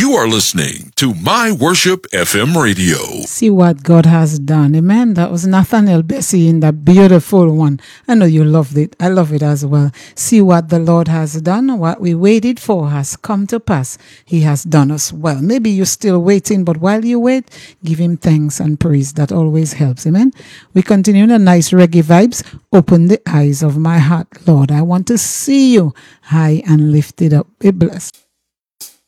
You are listening to My Worship FM Radio. See what God has done. Amen. That was Nathaniel Bessie in that beautiful one. I know you loved it. I love it as well. See what the Lord has done. What we waited for has come to pass. He has done us well. Maybe you're still waiting, but while you wait, give him thanks and praise. That always helps. Amen. We continue in a nice reggae vibes. Open the eyes of my heart, Lord. I want to see you high and lifted up. Be blessed.